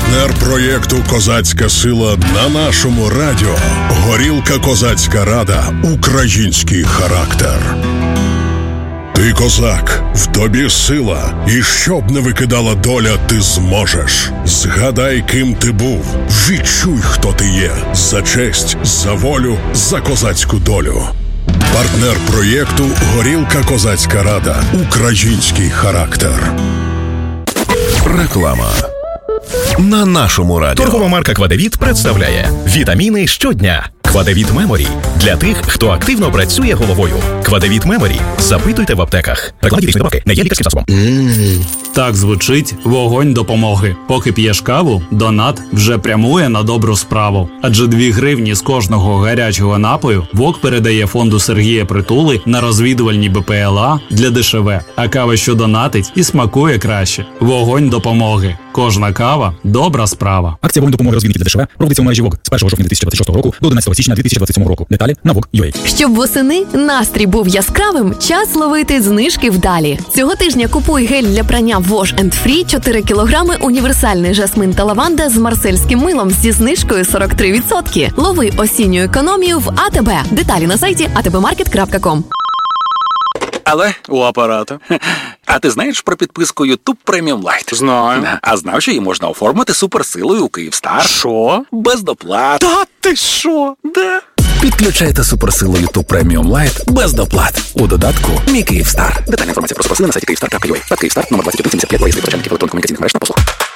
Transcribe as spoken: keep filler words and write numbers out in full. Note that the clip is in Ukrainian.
Партнер проєкту «Козацька сила» на нашому радіо. Горілка «Козацька Рада». Український характер. Ти козак, в тобі сила, і щоб не викидала доля, ти зможеш. Згадай, ким ти був, відчуй, хто ти є. За честь, за волю, за козацьку долю. Партнер проєкту «Горілка Козацька Рада». Український характер. Реклама. На нашому радіо. Торгова марка «Квадевіт» представляє вітаміни щодня. «Квадевіт Меморі» для тих, хто активно працює головою. «Квадевіт Меморі» запитуйте в аптеках. Рекламні дійсні добавки не є лікарським засобом. Mm. Так звучить вогонь допомоги. Поки п'єш каву, донат вже прямує на добру справу. Адже дві гривні з кожного гарячого напою ВОК передає фонду Сергія Притули на розвідувальні Бе Пе Еле А для Де Ше Ве. А кава, що донатить, і смакує краще. Вогонь допомоги. Кожна кава – добра справа. Акція «Вогонь допомоги» розвідників Де Ше Ве проводиться у мережі ВОК з першого жовтня дві тисячі двадцять шостого року до одинадцятого січня дві тисячі двадцять сьомого року. Деталі на вок крапка ю а. Щоб восени настрій був яскравим, час ловити знижки вдалі. Цього тижня купуй гель для прання Wash енд Free чотири кілограми, універсальний жасмин та лаванда з марсельським милом зі знижкою сорок три відсотки. Лови осінню економію в А Те Бе. Деталі на сайті а те бе маркет крапка ком. Але у апарату. А ти знаєш про підписку YouTube Premium Lite? Знаю. А знав, що її можна оформити суперсилою у Київстар? Що? Без доплат. Та ти що? Да. Підключайте суперсилу YouTube Premium Lite без доплат. У додатку «Мій Київстар». Детальна інформація про суперсили на сайті київстар крапка ю а. Київстар, номер двадцять один сімдесят п'ять, виїзд від електронних комунікаційних мереж на послуг.